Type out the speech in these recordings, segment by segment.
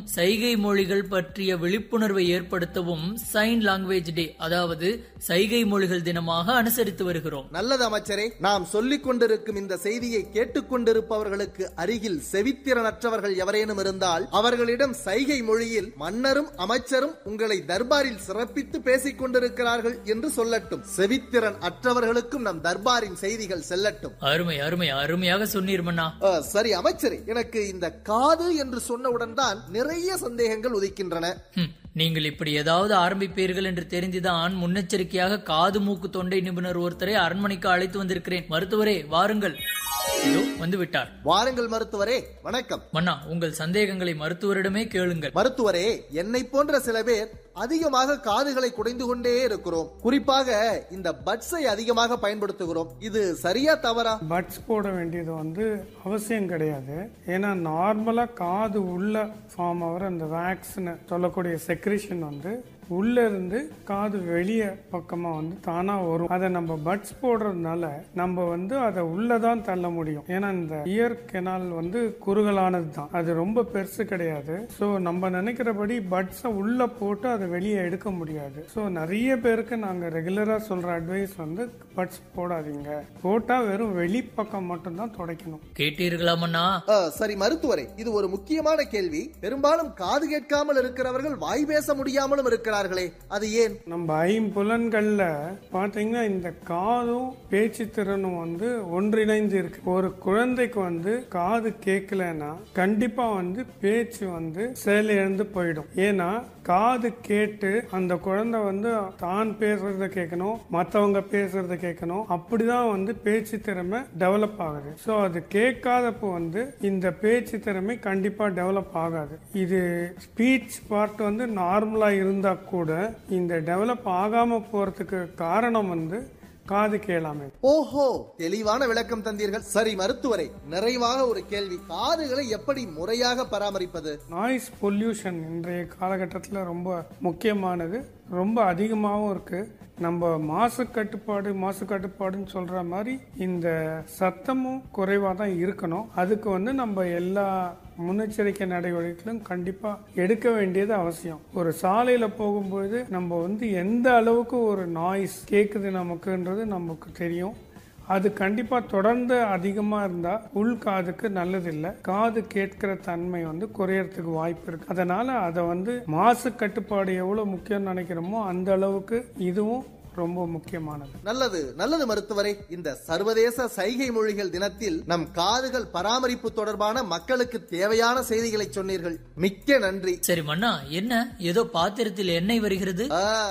சைகை மொழிகள் பற்றிய விழிப்புணர்வை ஏற்படுத்தவும் சைன் லாங்குவேஜ் டே, அதாவது சைகை மொழிகள் தினமாக அனுசரித்து வருகிறோம். நல்லது அமைச்சரே. நாம் சொல்லிக் கொண்டிருக்கும் இந்த செய்தியை கேட்டுக்கொண்டிருப்பவர்களுக்கு அருகில் செவித்திறனற்றவர்கள் எவரேனும் இருந்தால் அவர்களிடம் சைகை மொழியில் மன்னரும் அமைச்சரும் உங்களை தர்பாரில் சிறப்பித்து பேசிக் கொண்டிருக்கிறார்கள் என்று சொல்லட்டும். செவித்திறன் அற்றவர்களுக்கும் நம் தர்பாரின் செய்திகள் செல்லட்டும். அருமை அருமை, அருமையாக சொன்னீர் மன்னா. சரி அமைச்சரே, எனக்கு இந்த காது என்று சொன்னவுடன் தான் நிறைய சந்தேகங்கள் உதிக்கின்றன. நீங்கள் இப்படி ஏதாவது ஆரம்பிப்பீர்கள் என்று தெரிந்துதான் முன்னெச்சரிக்கையாக காது மூக்கு தொண்டை நிபுணர் ஒருத்தரை அரண்மனைக்கு அழைத்து வந்திருக்கிறேன். மருத்துவரே வாருங்கள். வந்து விட்டார். வாருங்கள் மருத்துவரே. வணக்கம். மன்னா, உங்கள் சந்தேகங்களை மருத்துவரிடமே கேளுங்கள். மருத்துவரே, என்னை போன்ற சில பேர் அதிகமாக காதுகளை குடைந்து கொண்டே இருக்கிறோம். குறிப்பாக இந்த பட்ஸை அதிகமாக பயன்படுத்துகிறோம். இது சரியா தவறா? பட்ஸ் போட வேண்டியது அவசியம் கிடையாது. ஏன்னா நார்மலா காது உள்ள ஃபார்ம் ஆகிற அந்த வேக்ஸ்னு சொல்லக்கூடிய செக்ரேஷன் உள்ள இருந்து காது வெளிய பக்கமா தானா வரும். அதை நம்ம பட்ஸ் போடுறதுனால நம்ம அதை உள்ளதான் தள்ள முடியும். ஏன்னா இந்த இயர் கெனால் குறுகலானது தான், அது ரொம்ப பெருசு கிடையாது. ஸோ நம்ம நினைக்கிறபடி பட்ஸை உள்ள போட்டு அதை வெளியே எடுக்க முடியாது. ஸோ நிறைய பேருக்கு நாங்க ரெகுலரா சொல்ற அட்வைஸ் பட்ஸ் போடாதீங்க, போட்டா வெறும் வெளிப்பக்கம் மட்டும்தான் துடைக்கணும். கேட்டீர்களாமண்ணா? சரி மருத்துவரே, இது ஒரு முக்கியமான கேள்வி. பெரும்பாலும் காது கேட்காமல் இருக்கிறவர்கள் வாய் பேச முடியாமலும் இருக்கிறார்களே, அது ஏன்? நம்ம ஐம்புலன்கள்ல பாத்தீங்கன்னா இந்த காதும் பேச்சு திறனும் ஒன்றிணைந்து இருக்கு. ஒரு குழந்தைக்கு காது கேட்கலன்னா கண்டிப்பா பேச்சு செயலிழந்து போயிடும். ஏன்னா காது கேட்டு அந்த குழந்தை தான் பேசுறத கேட்கணும், மற்றவங்க பேசுறத கேட்கணும். அப்படிதான் பேச்சு திறமை டெவலப் ஆகுது. ஸோ அது கேட்காதப்போ இந்த பேச்சு திறமை கண்டிப்பா டெவலப் ஆகாது. இது ஸ்பீச் பார்ட் நார்மலா இருந்தா கூட இந்த டெவலப் ஆகாம போறதுக்கு காரணம் காது கேளாமை. ஓஹோ, தெளிவான விளக்கம் தந்தீர்கள். சரி மருத்துவரை, நிறைவாக ஒரு கேள்வி. காதுகளை எப்படி முறையாக பராமரிப்பது? நாய்ஸ் பொல்யூஷன் இன்றைய காலகட்டத்தில் ரொம்ப முக்கியமானது, ரொம்ப அதிகமாகவும் இருக்கு. நம்ம மாசு கட்டுப்பாடுன்னு சொல்ற மாதிரி இந்த சத்தமும் குறைவா தான் இருக்கணும். அதுக்கு நம்ம எல்லா முன்னெச்சரிக்கை நடவடிக்கைகளும் கண்டிப்பா எடுக்க வேண்டியது அவசியம். ஒரு சாலையில போகும்போது நம்ம எந்த அளவுக்கு ஒரு நாய்ஸ் கேக்குது நமக்குன்றது நமக்கு தெரியும். அது கண்டிப்பா தொடர்ந்து அதிகமா இருந்தா உள் காதுக்கு நல்லது இல்லை. காது கேட்கிற தன்மை குறையறதுக்கு வாய்ப்பு இருக்கு. அதனால அதை மாசு கட்டுப்பாடு எவ்வளவு முக்கியம் நினைக்கிறோமோ அந்த அளவுக்கு இதுவும் ரொம்ப முக்கியமானது. நல்லது நல்லது மருத்துவரே. இந்த சர்வதேச சைகை மொழிகள் தினத்தில் நம் காதுகள் பராமரிப்பு தொடர்பான மக்களுக்கு தேவையான செய்திகளை சொன்னீர்கள். மிக்க நன்றி. சரி மன்னா, என்ன ஏதோ பாத்திரத்தில் எண்ணெய் வருகிறது?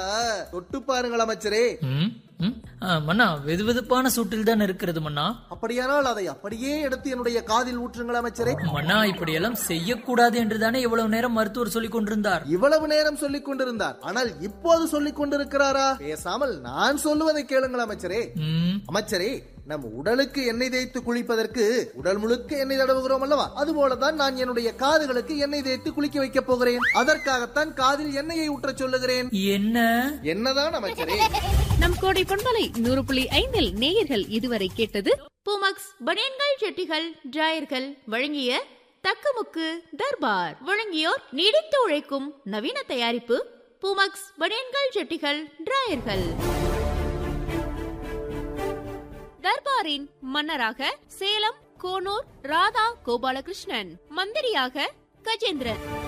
தொட்டு பாருங்கள் அமைச்சரே. மன்னா, வெதுவெதுப்பான சூட்டில் தான் இருக்கிறது மன்னா. அப்படியானால் அதை அப்படியே எடுத்து என்னுடைய காதில் ஊற்றுங்கள் அமைச்சரே. மன்னா, இப்படியெல்லாம் செய்யக்கூடாது என்றுதானே இவ்வளவு நேரம் மருத்துவர் சொல்லிக் கொண்டிருந்தார். இவ்வளவு நேரம் சொல்லிக் கொண்டிருந்தார், ஆனால் இப்போது சொல்லிக் கொண்டிருக்கிறாரா? பேசாமல் நான் சொல்லுவதை கேளுங்கள் அமைச்சரே. அமைச்சரே, நம் உடலுக்கு எண்ணெய் தேய்த்து குளிப்பதற்கு உடல் முழுக்க எண்ணெய் தடவுகிறோம் அல்லவா? அதுபோலதான் நான் என்னுடைய காதுகளுக்கு எண்ணெய் தேய்த்து குளிக்க வைக்க போகிறேன். அதற்காகத்தான் காதில் எண்ணெயை ஊற்ற சொல்லுகிறேன். என்னதான் அமைச்சரே? நம் கோடை பண்பலை 100.5 நேயர்கள் இதுவரை கேட்டது பூமக்ஸ் பனியன்கள் ஜெட்டிகள் டிராயர்கள் வழங்கிய தக்கமுக்கு தர்பார். வழங்கியோர் நீடித்து உழைக்கும் நவீன தயாரிப்பு பூமக்ஸ் பனியன்கள் ஜெட்டிகள் டிராயர்கள். தர்பாரின் மன்னராக சேலம் கோனூர் ராதா கோபாலகிருஷ்ணன், மந்திரியாக கஜேந்திரன்.